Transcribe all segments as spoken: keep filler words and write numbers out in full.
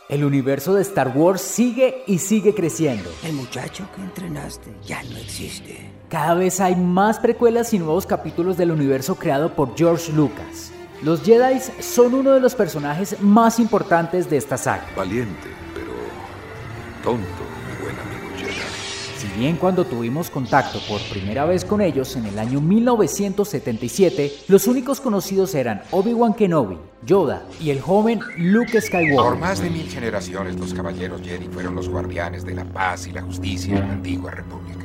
El universo de Star Wars sigue y sigue creciendo. El muchacho que entrenaste ya no existe. Cada vez hay más precuelas y nuevos capítulos del universo creado por George Lucas. Los Jedi son uno de los personajes más importantes de esta saga. Valiente, pero tonto, mi buen amigo Jedi. Si bien cuando tuvimos contacto por primera vez con ellos en el año mil novecientos setenta y siete, los únicos conocidos eran Obi-Wan Kenobi, Yoda y el joven Luke Skywalker. Por más de mil generaciones, los caballeros Jedi fueron los guardianes de la paz y la justicia en la antigua república,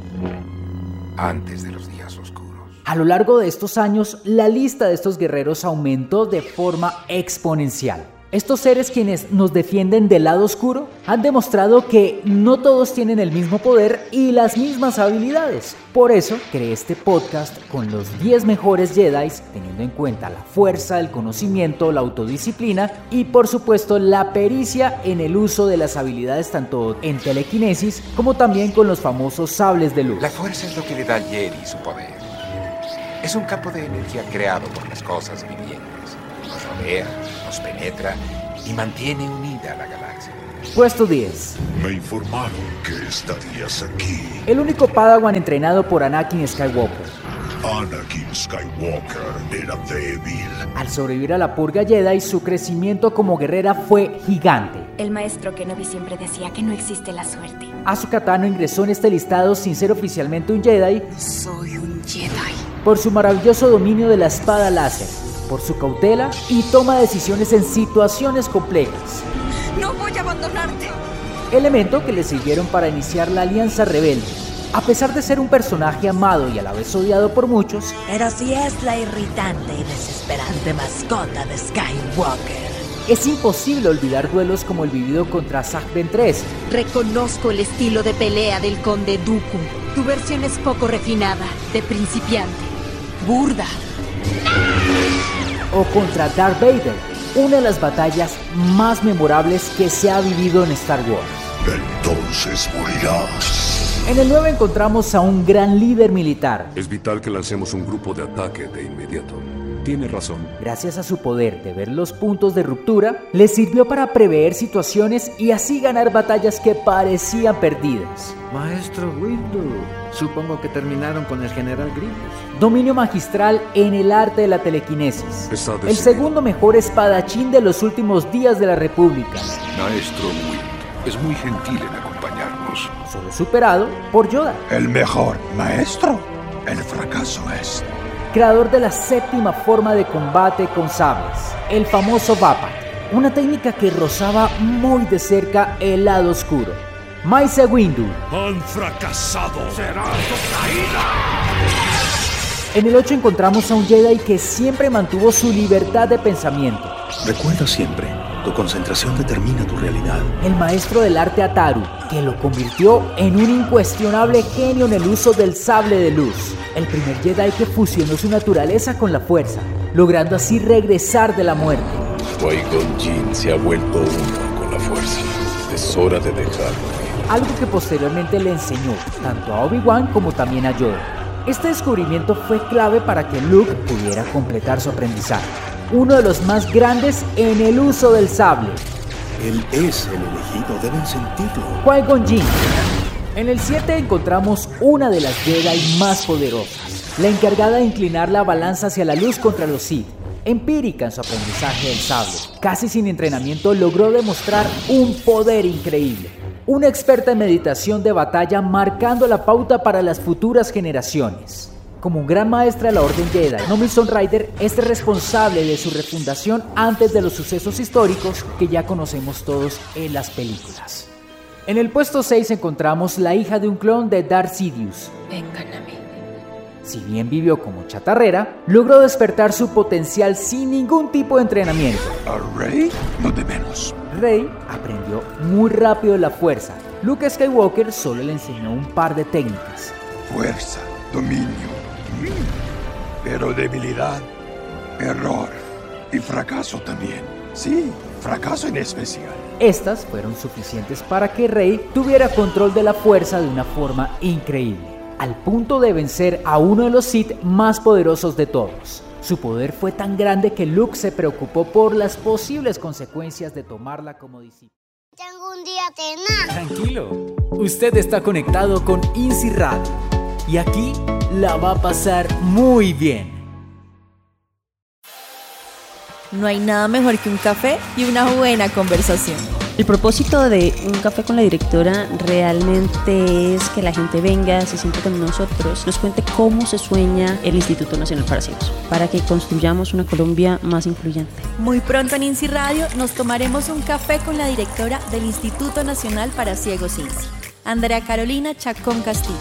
antes de los días oscuros. A lo largo de estos años, la lista de estos guerreros aumentó de forma exponencial. Estos seres, quienes nos defienden del lado oscuro, han demostrado que no todos tienen el mismo poder y las mismas habilidades. Por eso creé este podcast con los diez mejores Jedi, teniendo en cuenta la fuerza, el conocimiento, la autodisciplina y por supuesto la pericia en el uso de las habilidades tanto en telequinesis como también con los famosos sables de luz. La fuerza es lo que le da al Jedi su poder. Es un campo de energía creado por las cosas vivientes. Nos rodea, nos penetra y mantiene unida a la galaxia. Puesto diez. Me informaron que estarías aquí. El único Padawan entrenado por Anakin Skywalker. Anakin Skywalker era débil. Al sobrevivir a la purga Jedi, su crecimiento como guerrera fue gigante. El maestro Kenobi siempre decía que no existe la suerte. Ahsoka Tano ingresó en este listado sin ser oficialmente un Jedi. Soy un Jedi. Por su maravilloso dominio de la espada láser, por su cautela y toma de decisiones en situaciones complejas. ¡No voy a abandonarte! Elemento que le sirvieron para iniciar la Alianza Rebelde. A pesar de ser un personaje amado y a la vez odiado por muchos, pero sí es la irritante y desesperante mascota de Skywalker. Es imposible olvidar duelos como el vivido contra Zack Ventress. Reconozco el estilo de pelea del Conde Dooku. Tu versión es poco refinada, de principiante, burda. O contra Darth Vader, una de las batallas más memorables que se ha vivido en Star Wars. Entonces morirás. En el nueve encontramos a un gran líder militar. Es vital que lancemos un grupo de ataque de inmediato. Tiene razón. Gracias a su poder de ver los puntos de ruptura, le sirvió para prever situaciones y así ganar batallas que parecían perdidas. Maestro Windu, supongo que terminaron con el General Grievous. Dominio magistral en el arte de la telequinesis. El segundo mejor espadachín de los últimos días de la República. Maestro Windu es muy gentil en acompañarnos. Solo superado por Yoda. El mejor maestro. El fracaso es... Creador de la séptima forma de combate con sables, el famoso Vapat, una técnica que rozaba muy de cerca el lado oscuro. Mace Windu. Han fracasado. Será su caída. En el ocho encontramos a un Jedi que siempre mantuvo su libertad de pensamiento. Recuerda siempre, tu concentración determina tu realidad. El maestro del arte Ataru, que lo convirtió en un incuestionable genio en el uso del sable de luz. El primer Jedi que fusionó su naturaleza con la fuerza, logrando así regresar de la muerte. Qui-Gon Jinn se ha vuelto uno con la fuerza. Es hora de dejarlo ir. Algo que posteriormente le enseñó tanto a Obi-Wan como también a Yoda. Este descubrimiento fue clave para que Luke pudiera completar su aprendizaje. Uno de los más grandes en el uso del sable. Él es el elegido, deben sentirlo. Qui-Gon Jinn. En el siete encontramos una de las Jedi más poderosas, la encargada de inclinar la balanza hacia la luz contra los Sith. Empírica en su aprendizaje del sable, casi sin entrenamiento logró demostrar un poder increíble. Una experta en meditación de batalla marcando la pauta para las futuras generaciones. Como un gran maestra de la Orden Jedi, Nomi Sunrider es responsable de su refundación antes de los sucesos históricos que ya conocemos todos en las películas. En el puesto seis encontramos la hija de un clon de Darth Sidious. Vengan a mí. Si bien vivió como chatarrera, logró despertar su potencial sin ningún tipo de entrenamiento. ¿A Rey? No de menos. Rey aprendió muy rápido la fuerza. Luke Skywalker solo le enseñó un par de técnicas. Fuerza, dominio, pero debilidad, error y fracaso también. Sí, fracaso en especial. Estas fueron suficientes para que Rey tuviera control de la fuerza de una forma increíble, al punto de vencer a uno de los Sith más poderosos de todos. Su poder fue tan grande que Luke se preocupó por las posibles consecuencias de tomarla como discípulo. Tengo un día tenaz. Tranquilo, usted está conectado con INSI Radio y aquí la va a pasar muy bien. No hay nada mejor que un café y una buena conversación. El propósito de Un Café con la Directora realmente es que la gente venga, se siente con nosotros, nos cuente cómo se sueña el Instituto Nacional para Ciegos, para que construyamos una Colombia más influyente. Muy pronto en INSI Radio nos tomaremos un café con la directora del Instituto Nacional para Ciegos INSI, Andrea Carolina Chacón Castillo.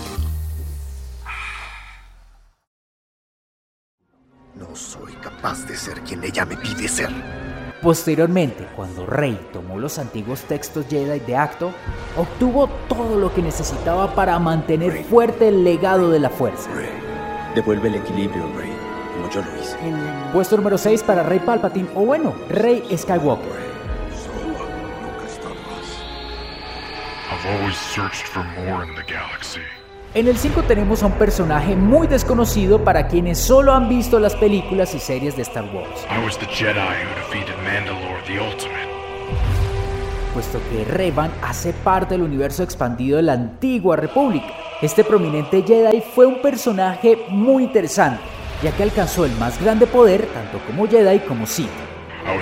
No soy capaz de ser quien ella me pide ser. Posteriormente, cuando Rey tomó los antiguos textos Jedi de Acto, obtuvo todo lo que necesitaba para mantener Rey. fuerte el legado de la fuerza. Rey. Devuelve el equilibrio, Rey, como yo lo hice. Puesto número seis para Rey Palpatine, o bueno, Rey Skywalker. Rey, solo nunca está más. I've always searched for more in the galaxy. En el cinco tenemos a un personaje muy desconocido para quienes solo han visto las películas y series de Star Wars. I was the Jedi who defeated Mandalore the Ultimate. Puesto que Revan hace parte del universo expandido de la Antigua República. Este prominente Jedi fue un personaje muy interesante, ya que alcanzó el más grande poder tanto como Jedi como Sith.